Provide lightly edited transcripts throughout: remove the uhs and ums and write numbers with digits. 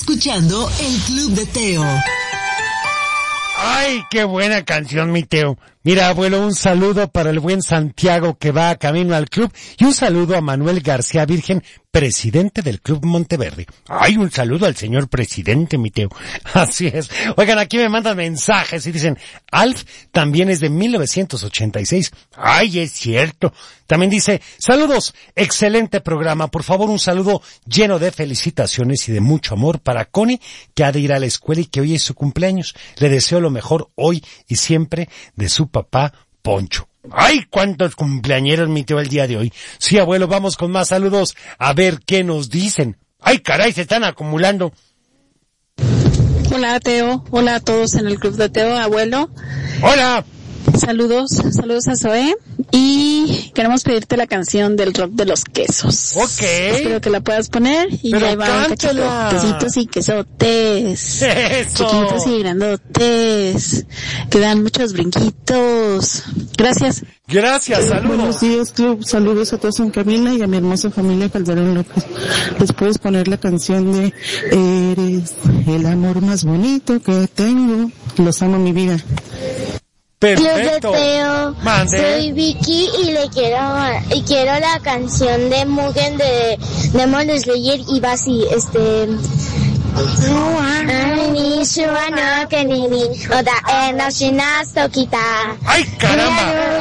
escuchando el Club de Teo. ¡Ay, qué buena canción, mi Teo! Mira, abuelo, un saludo para el buen Santiago que va camino al club y un saludo a Manuel García Virgen, presidente del Club Monteverde. ¡Ay, un saludo al señor presidente, mi Teo! Así es. Oigan, aquí me mandan mensajes y dicen, Alf también es de 1986. ¡Ay, es cierto! También dice, saludos, excelente programa. Por favor, un saludo lleno de felicitaciones y de mucho amor para Connie, que ha de ir a la escuela y que hoy es su cumpleaños. Le deseo lo mejor hoy y siempre de su papá Poncho. ¡Ay, cuántos cumpleañeros, mi Teo, el día de hoy! Sí, abuelo, vamos con más saludos a ver qué nos dicen. ¡Ay, caray, se están acumulando! Hola, Teo. Hola a todos en el Club de Teo, abuelo. ¡Hola! Saludos a Zoe. Y queremos pedirte la canción del rock de los quesos. Ok. Espero que la puedas poner. Y pero ahí van quesitos y quesotes. ¡Eso! Chiquitos y grandotes. Que dan muchos brinquitos. Gracias. Gracias, saludos. Buenos días, Club. Saludos a todos en cabina y a mi hermosa familia Calderón López. Les puedes poner la canción de Eres el amor más bonito que tengo. Los amo, mi vida. Perfecto. Teo, soy Vicky y quiero la canción de Mugen de Demon Slayer y va así, ¡Ay, caramba!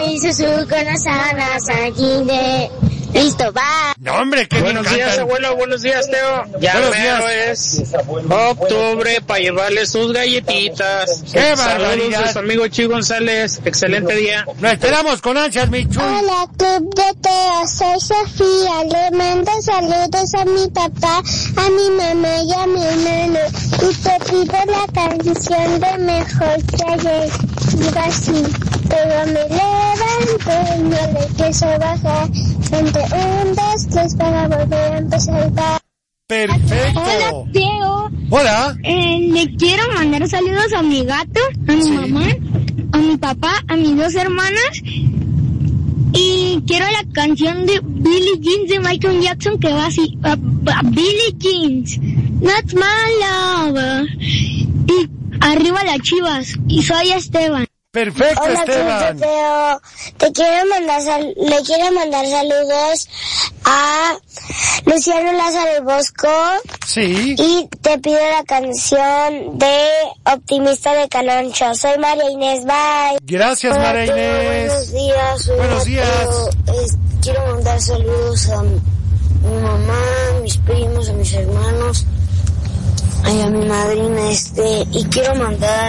Listo, va. No, hombre, que buenos días, abuelo, buenos días, Teo. Ya mero es octubre para llevarle sus galletitas. ¡Qué Saludos barbaridad! de su amigo Chi González. Excelente día. Lo esperamos con ansias, mi Chu. Hola, Club de Teo, soy Sofía. Le mando saludos a mi papá, a mi mamá y a mi hermano. Y te pido la canción de Mejor que ayer. Digo así, pero me levanto y no le quiso bajar. Entre 1, 2, 3 para volver a empezar. Perfecto. Hola, Teo. Hola. Le quiero mandar saludos a mi gato, a mi mamá, a mi papá, a mis 2 hermanas. Y quiero la canción de Billie Jean de Michael Jackson que va así. Billie Jean, not my lover. Y arriba las Chivas. Y soy Esteban. Perfecto, hola, Esteban. Teo. Le quiero mandar saludos a Luciano Lázaro Bosco. Sí. Y te pido la canción de Optimista de Canoncho. Soy María Inés, bye. Gracias, Hola, María Inés. Buenos días. Soy buenos días. Quiero mandar saludos a mi mamá, a mis primos, a mis hermanos, y a mi madrina, y quiero mandar,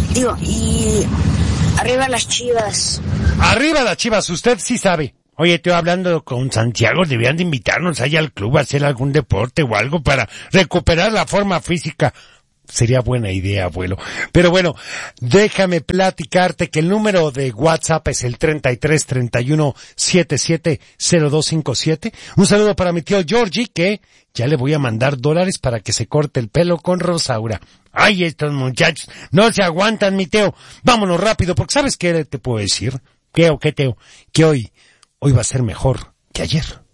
arriba las Chivas. Arriba las Chivas, usted sí sabe. Oye, estoy hablando con Santiago, deberían de invitarnos allá al club a hacer algún deporte o algo para recuperar la forma física. Sería buena idea, abuelo. Pero bueno, déjame platicarte que el número de WhatsApp es el 33 31 77 0257. Un saludo para mi tío Georgie, que ya le voy a mandar $, para que se corte el pelo con Rosaura. Ay, estos muchachos no se aguantan, mi Teo. Vámonos rápido, porque ¿sabes qué te puedo decir? ¿Qué, Teo? Que hoy va a ser mejor que ayer.